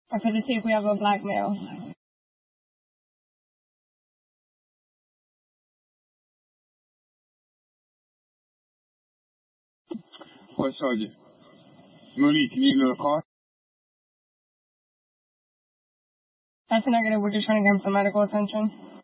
Or for the tape, we have a black male. What Sergeant? Monique, you need another car? That's a negative. We're just trying to get him some medical attention.